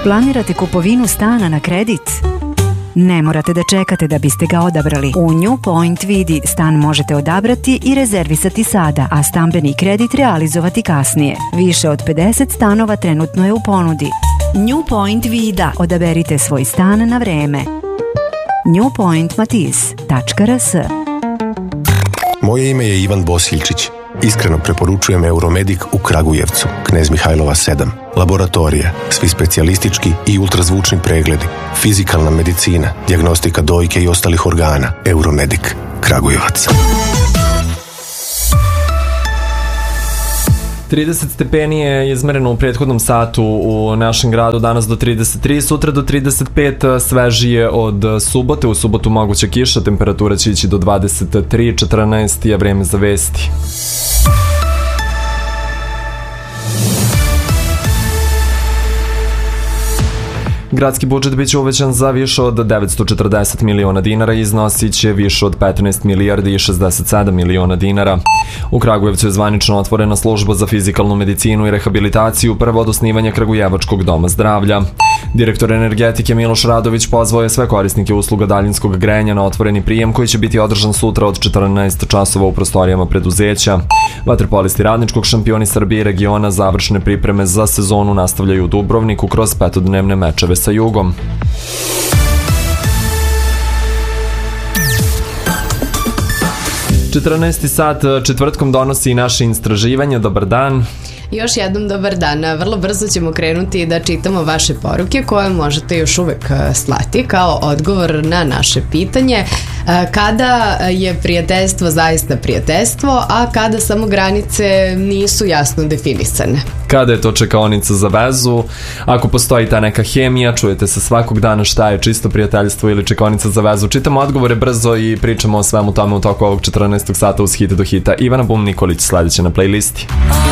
Planirate kupovinu stana na kredit? Ne morate da čekate da biste ga odabrali. U New Point Vidi stan možete odabrati i rezervisati sada, a stambeni kredit realizovati kasnije. Više od 50 stanova trenutno je u ponudi. New Point Vida. Odaberite svoj stan na vreme. newpointmatiz.rs. Moje ime je Ivan Bosiljčić. Iskreno preporučujem Euromedik u Kragujevcu, Knez Mihajlova 7. Laboratorije, svi specijalistički i ultrazvučni pregledi, fizikalna medicina, dijagnostika dojke i ostalih organa. Euromedik, Kragujevac. 30 stepeni je izmereno u prethodnom satu u našem gradu, danas do 33, sutra do 35, svežije od subote. U subotu moguća kiša, temperatura će ići do 23, 14 je vreme za vesti. Gradski budžet biće uvećan za više od 940 miliona dinara i iznosit će više od 15 milijardi i 67 miliona dinara. U Kragujevcu je zvanično otvorena služba za fizikalnu medicinu i rehabilitaciju, prvo od osnivanja Kragujevačkog doma zdravlja. Direktor energetike Miloš Radović pozvao je sve korisnike usluga daljinskog grejanja na otvoreni prijem koji će biti održan sutra od 14 časova u prostorijama preduzeća. Vaterpolisti radničkog, šampioni Srbije i regiona završne pripreme za sezonu nastavljaju u Dubrovniku kroz petodnevne mečeve sa Jugom. Sat četvrtkom donosi i naše istraživanje. Dobar dan. Još jednom dobar dan. Vrlo brzo ćemo krenuti da čitamo vaše poruke koje možete još uvek slati kao odgovor na naše pitanje. Kada je prijateljstvo zaista prijateljstvo, a kada samo granice nisu jasno definisane? Kada je to čekaonica za vezu? Ako postoji ta neka hemija, čujete se svakog dana, šta je čisto prijateljstvo ili čekaonica za vezu? Čitamo odgovore brzo i pričamo o svemu tome u toku ovog 14. sata uz Hit do hita. Ivana Bum Nikolić sledeće na playlisti.